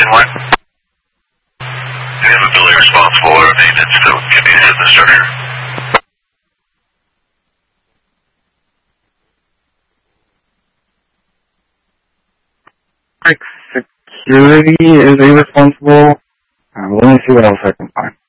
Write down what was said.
Nationwide. Do you have a building responsible or maintenance that can be in the structure? Security is irresponsible. Let me see what else I can find.